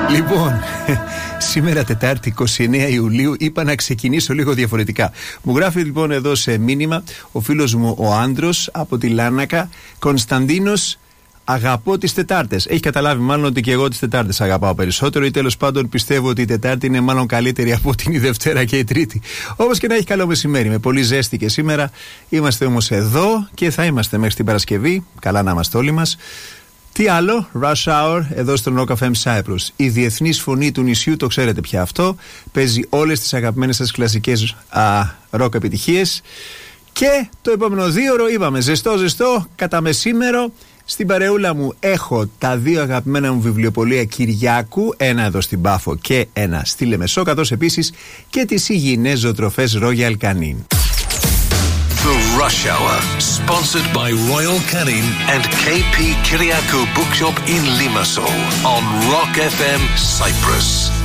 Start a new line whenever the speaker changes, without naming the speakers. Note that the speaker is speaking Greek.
Λοιπόν, σήμερα Τετάρτη 29 Ιουλίου είπα να ξεκινήσω λίγο διαφορετικά. Μου γράφει λοιπόν εδώ σε μήνυμα ο φίλος μου ο Άντρος από τη Λάνακα, Κωνσταντίνος. Αγαπώ τις Τετάρτες. Έχει καταλάβει μάλλον ότι και εγώ τις Τετάρτες αγαπάω περισσότερο, ή τέλος πάντων πιστεύω ότι η Τετάρτη είναι μάλλον καλύτερη από την η Δευτέρα και η Τρίτη. Όπως και να έχει, καλό μεσημέρι. Με πολύ ζέστη και σήμερα. Είμαστε όμως εδώ και θα είμαστε μέχρι την Παρασκευή. Καλά να είμαστε όλοι μας. Τι άλλο, Rush Hour εδώ στο Rock FM Cyprus. Η διεθνής φωνή του νησιού, το ξέρετε πια αυτό. Παίζει όλες τις αγαπημένες σας κλασικές rock επιτυχίες. Και το επόμενο 2 ώρο είπαμε ζεστό, κατά μεσήμερο. Στην παρεούλα μου έχω τα 2 αγαπημένα μου βιβλιοπωλεία Κυριάκου, ένα εδώ στην Πάφο και ένα στη Λεμεσό, καθώς επίσης και τις υγιεινές ζωοτροφές Royal Canin.
The Rush Hour, sponsored by Royal Canin and KP Kyriakou Bookshop in Limassol on Rock FM Cyprus.